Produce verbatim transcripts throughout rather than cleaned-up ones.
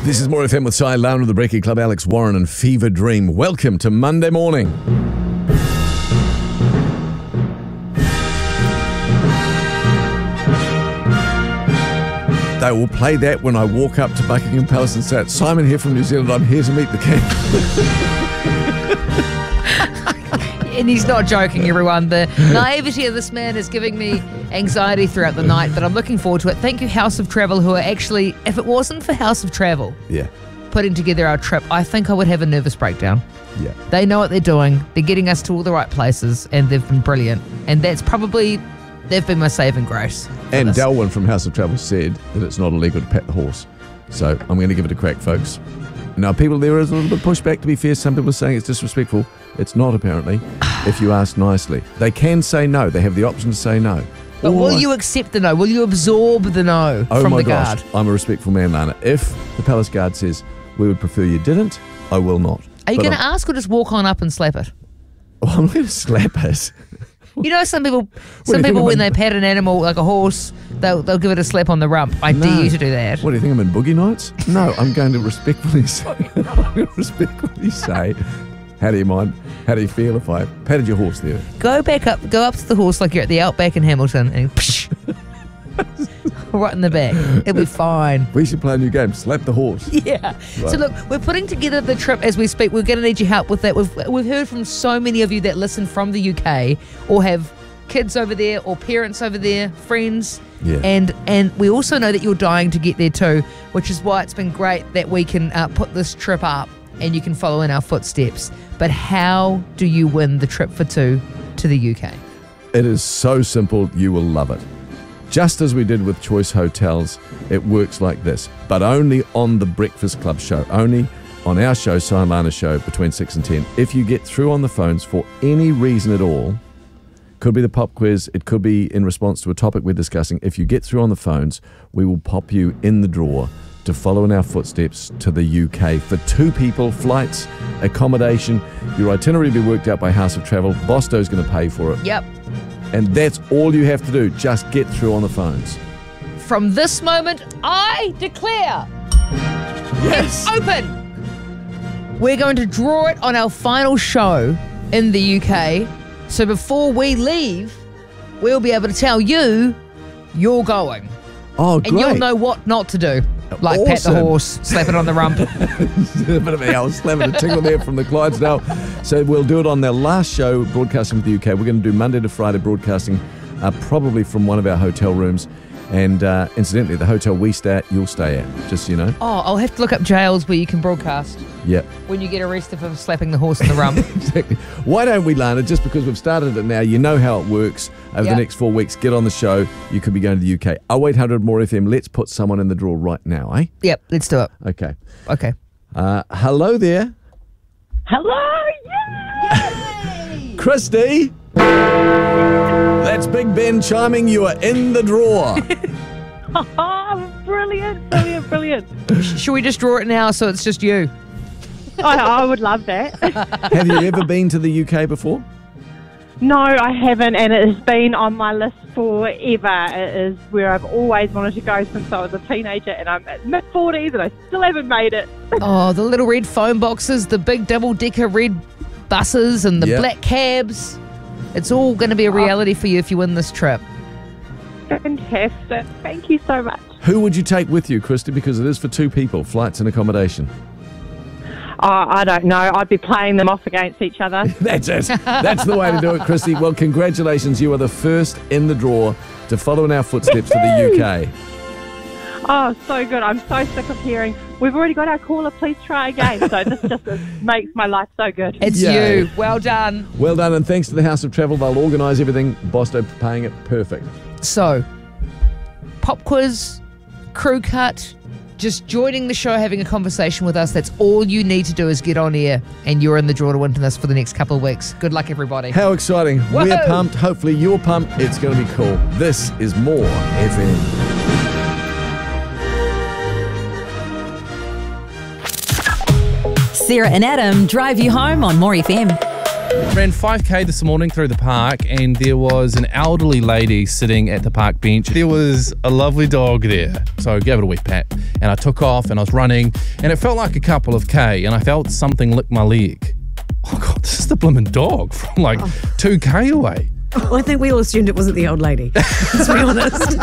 This is More F M with Cy Lown with the Breaking Club, Alex Warren and Fever Dream. Welcome to Monday morning. They will play that when I walk up to Buckingham Palace and say, Simon here from New Zealand, I'm here to meet the king. And he's not joking, everyone. The naivety of this man is giving me anxiety throughout the night, but I'm looking forward to it. Thank you, House of Travel, who are actually, if it wasn't for House of Travel yeah. putting together our trip, I think I would have a nervous breakdown. Yeah. They know what they're doing. They're getting us to all the right places, and they've been brilliant. And that's probably, they've been my saving grace. And this. Delwyn from House of Travel said that it's not illegal to pat the horse. So I'm going to give it a crack, folks. Now, people, there is a little bit of pushback, to be fair. Some people are saying it's disrespectful. It's not, apparently, if you ask nicely. They can say no. They have the option to say no. But Or will I- you accept the no? Will you absorb the no oh from my the gosh, guard? I'm a respectful man, Lana. If the Palace Guard says, we would prefer you didn't, I will not. Are you But going to I'm- ask or just walk on up and slap it? Oh, I'm going to slap it. You know, some people, do some you think people I'm when in- they pet an animal like a horse, they'll they'll give it a slap on the rump. I No. dare you to do that. What do you think, I'm in Boogie Nights? No, I'm going to respectfully say, I'm going to respectfully say, how do you mind? How do you feel if I patted your horse there? Go back up, go up to the horse like you're at the Outback in Hamilton, and psh, right in the back. It'll be fine. We should play a new game, slap the horse. Yeah. So look, we're putting together the trip as we speak. We're going to need your help with that. We've we've heard from so many of you that listen from the U K or have kids over there or parents over there, friends. Yeah. And and we also know that you're dying to get there too, which is why it's been great that we can uh, put this trip up and you can follow in our footsteps. But how do you win the trip for two to the U K? It is so simple, you will love it. Just as we did with Choice Hotels, it works like this, but only on the Breakfast Club show, only on our show, Cy and Lana's show, between six and ten. If you get through on the phones for any reason at all, could be the pop quiz, it could be in response to a topic we're discussing. If you get through on the phones, we will pop you in the draw to follow in our footsteps to the U K for two people, flights, accommodation. Your itinerary will be worked out by House of Travel. Bosto's going to pay for it. Yep. And that's all you have to do. Just get through on the phones. From this moment, I declare Yes. it's open. We're going to draw it on our final show in the U K. So before we leave, we'll be able to tell you you're going. Oh, great. And you'll know what not to do. Like pat the Awesome. horse, slap it on the rump. a bit of a house, slamming a tickle there from the Clydesdale. So we'll do it on their last show, broadcasting with the U K. We're going to do Monday to Friday broadcasting, uh, probably from one of our hotel rooms. And uh, incidentally, the hotel we stay at, you'll stay at, just so you know. Oh, I'll have to look up jails where you can broadcast Yep. when you get arrested for slapping the horse in the rump. Exactly. Why don't we, Lana, just because we've started it now, you know how it works. Over Yep. the next four weeks, get on the show. You could be going to the U K. oh eight hundred more F M. Let's put someone in the draw right now, eh? Yep, let's do it. Okay. Okay. Uh, hello there. Hello! Yay! Christy. That's Big Ben chiming. You are in the draw. Oh, brilliant, brilliant, brilliant. Should we just draw it now so it's just you? I, I would love that. Have you ever been to the U K before? No, I haven't, and it has been on my list forever. It is where I've always wanted to go since I was a teenager, and I'm at mid forties and I still haven't made it. Oh, the little red phone boxes, the big double-decker red buses and the Yep. black cabs. It's all going to be a reality for you if you win this trip. Fantastic. Thank you so much. Who would you take with you, Christy? Because it is for two people, flights and accommodation. Oh, I don't know. I'd be playing them off against each other. That's it. That's the way to do it, Christy. Well, congratulations. You are the first in the draw to follow in our footsteps to the U K. Oh, so good. I'm so sick of hearing, we've already got our caller, please try again. So this just is, makes my life so good. It's Yay. you. Well done. Well done, and thanks to the House of Travel. They'll organise everything. Bosto paying it perfect. So, pop quiz, crew cut, just joining the show, having a conversation with us. That's all you need to do is get on air, and you're in the draw to win this for the next couple of weeks. Good luck, everybody. How exciting. Whoa. We're pumped. Hopefully you're pumped. It's going to be cool. This is More F M. Sarah and Adam drive you home on More F M. Ran five K this morning through the park, and there was an elderly lady sitting at the park bench. There was a lovely dog there, so gave it a wee pat. and I took off and I was running, and it felt like a couple of K, and I felt something lick my leg. Oh God, this is the blimmin' dog from like oh. two K away. Well, I think we all assumed it wasn't the old lady, let's be honest.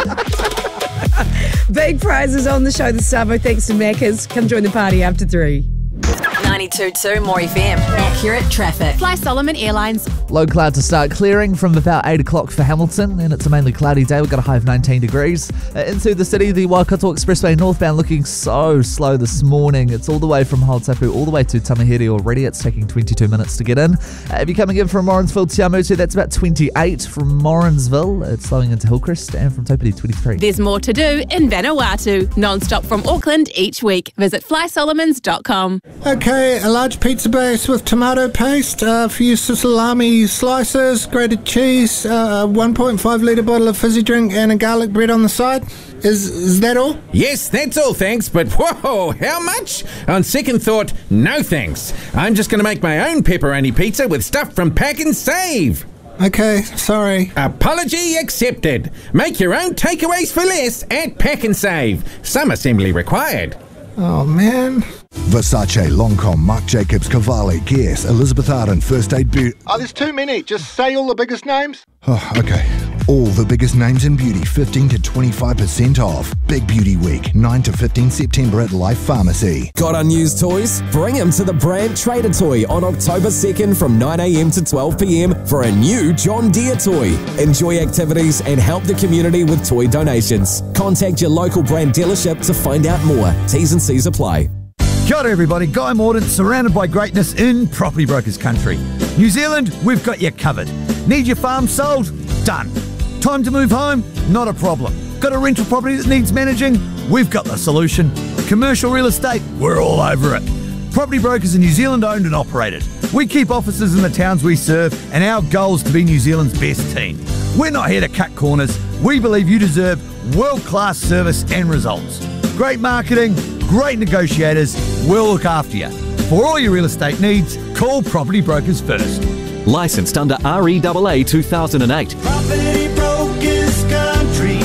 Big prizes on the show this summer thanks to Macca's. Come join the party after three. ninety-two point two More F M. Accurate traffic. Fly Solomon Airlines. Low cloud to start clearing from about eight o'clock for Hamilton, and it's a mainly cloudy day. We've got a high of nineteen degrees. Uh, into the city, the Waikato Expressway northbound looking so slow this morning. It's all the way from Hautapu all the way to Tamahere already. It's taking twenty-two minutes to get in. Uh, if you're coming in from Morrinsville to Tiamutu, that's about twenty-eight. From Morrinsville, it's slowing into Hillcrest, and from Topiti, twenty-three. There's more to do in Vanuatu. Non-stop from Auckland each week. Visit fly solomons dot com. Okay, a large pizza base with tomato paste, a few salami slices, grated cheese, uh, a one point five litre bottle of fizzy drink and a garlic bread on the side. Is is that all? Yes, that's all, thanks, but whoa, how much? On second thought, no thanks. I'm just going to make my own pepperoni pizza with stuff from Pack and Save. Okay, sorry. Apology accepted. Make your own takeaways for less at Pack and Save. Some assembly required. Oh, man. Versace, Lancome, Marc Jacobs, Cavalli, Guess, Elizabeth Arden, First Aid Beauty. Oh, there's too many. Just say all the biggest names. Oh, okay. All the biggest names in beauty, fifteen to twenty-five percent off. Big Beauty Week, nine to fifteen September at Life Pharmacy. Got unused toys? Bring them to the Brand Trader Toy on October second from nine a.m. to twelve p.m. for a new John Deere toy. Enjoy activities and help the community with toy donations. Contact your local Brand dealership to find out more. T's and C's apply. Kia ora everybody, Guy Morden, surrounded by greatness in Property Brokers country. New Zealand, we've got you covered. Need your farm sold? Done. Time to move home? Not a problem. Got a rental property that needs managing? We've got the solution. Commercial real estate? We're all over it. Property Brokers are New Zealand owned and operated. We keep offices in the towns we serve, and our goal is to be New Zealand's best team. We're not here to cut corners. We believe you deserve world-class service and results. Great marketing, great negotiators, we'll look after you. For all your real estate needs, call Property Brokers first. Licensed under R E A A two thousand eight. Property Brokers Country.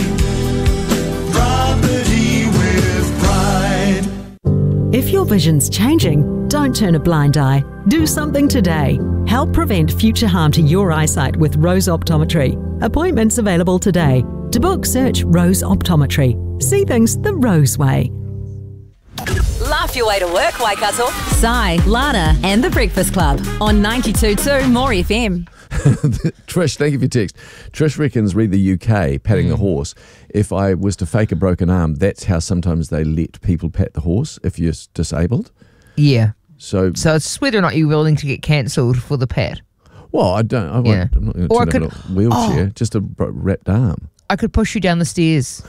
Property with pride. If your vision's changing, don't turn a blind eye. Do something today. Help prevent future harm to your eyesight with Rose Optometry. Appointments available today. To book, search Rose Optometry. See things the Rose way. Laugh your way to work, Waikato. Sai, Lana, and The Breakfast Club on ninety-two point two More F M. Trish, thank you for your text. Trish reckons, read the U K, patting mm. the horse. If I was to fake a broken arm, that's how sometimes they let people pat the horse if you're disabled. Yeah. So, so it's whether or not you're willing to get cancelled for the pat. Well, I don't. I won't, yeah. I'm not going to turn could, up in a wheelchair. Oh, just a wrapped arm. I could push you down the stairs,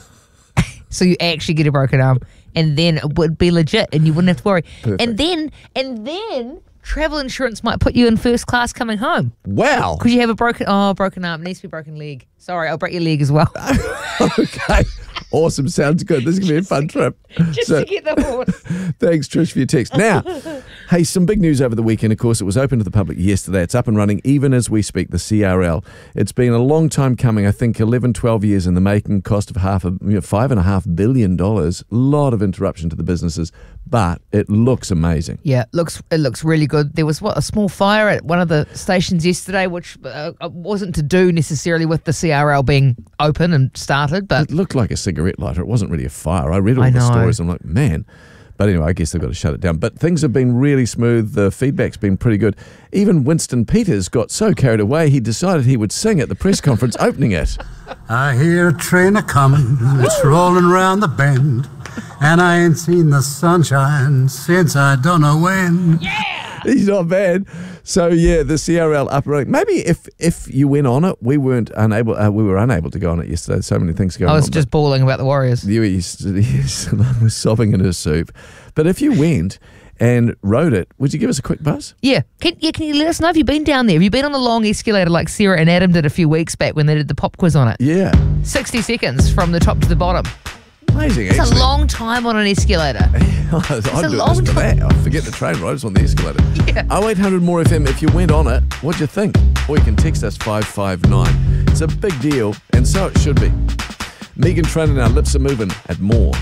so you actually get a broken arm. And then it would be legit and you wouldn't have to worry. Perfect. And then, and then travel insurance might put you in first class coming home. Wow. Because you have a broken, oh, broken arm. It needs to be a broken leg. Sorry, I'll break your leg as well. Okay. Awesome. Sounds good. This is going to be a fun trip. Just so, to get the horse. Thanks, Trish, for your text. Now, hey, some big news over the weekend. Of course, it was open to the public yesterday. It's up and running even as we speak, the C R L. It's been a long time coming. I think eleven, twelve years in the making, cost of half a, you know, five and a half billion dollars. A lot of interruption to the businesses, but it looks amazing. Yeah, it looks, it looks really good. There was, what, a small fire at one of the stations yesterday, which uh, wasn't to do necessarily with the C R L being open and started, but it looked like a cigarette lighter. It wasn't really a fire. I read all I the know. stories. I'm like, man. But anyway, I guess they've got to shut it down. But things have been really smooth. The feedback's been pretty good. Even Winston Peters got so carried away, he decided he would sing at the press conference opening it. I hear a train a-coming, it's rolling round the bend, and I ain't seen the sunshine since I don't know when. Yeah! He's not bad. So yeah, the C R L up and running. Maybe if if you went on it, we weren't unable. Uh, we were unable to go on it yesterday. So many things going on. I was on, just bawling about the Warriors. You was sobbing in her soup. But if you went and rode it, would you give us a quick buzz? Yeah. Can, yeah, can you let us know if you've been down there? Have you been on the long escalator like Sarah and Adam did a few weeks back when they did the pop quiz on it? Yeah. sixty seconds from the top to the bottom. Amazing, It's actually. a long time on an escalator. I'd it's do a it long just for time. that. I forget the train ride, I was on the escalator. Yeah. oh eight hundred more F M, if you went on it, what'd you think? Or you can text us five five nine. It's a big deal, and so it should be. Megan Trainor, our lips are moving at more.